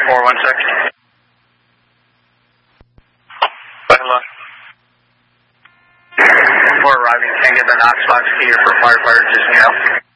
416. Hello. Before arriving, can I get the Knox box here for firefighter just now?